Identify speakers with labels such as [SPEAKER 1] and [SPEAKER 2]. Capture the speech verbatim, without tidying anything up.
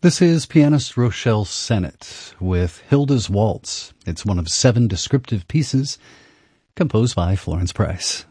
[SPEAKER 1] This is pianist Rochelle Sennett with Hilda's Waltz. It's one of seven descriptive pieces composed by Florence Price.